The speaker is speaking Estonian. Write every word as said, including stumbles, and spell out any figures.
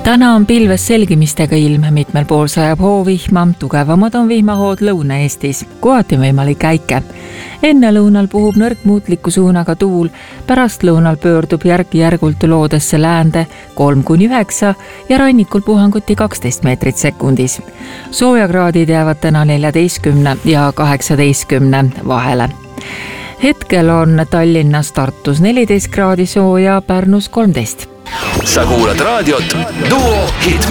Täna on pilves selgimistega ilm, mitmel pool sajab hoovihma, tugevamad on vihmahood Lõuna-Eestis, kohati võimalik äike. Enne lõunal puhub nõrk muutliku suunaga tuul, pärast lõunal pöördub järk-järgult loodesse läände kolm kuni üheksa ja rannikul puhanguti kaksteist meetrit sekundis. Soojakraadid jäävad täna neljateistkümne ja kaheksateistkümne vahele. Hetkel on Tallinnas, Tartus neliteist kraadi sooja, Pärnus kolmteist. Sa kuulad raadiot Duo Hit